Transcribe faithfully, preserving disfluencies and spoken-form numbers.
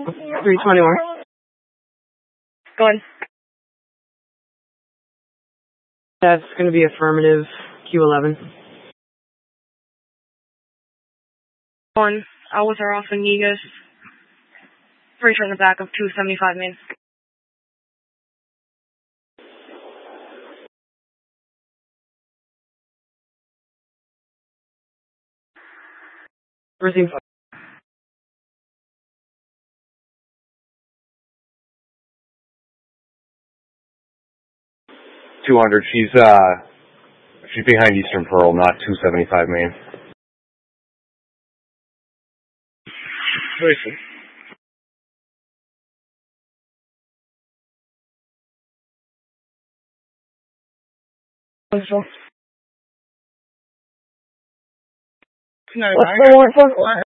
three twenty more. Go ahead. That's going to be affirmative, Q eleven. One, uh, with our off in Negus. Three in the back of two seventy-five main. Receive. two hundred, she's, uh, she's behind Eastern Pearl, not two seventy-five main. Listen. What's the warrant for?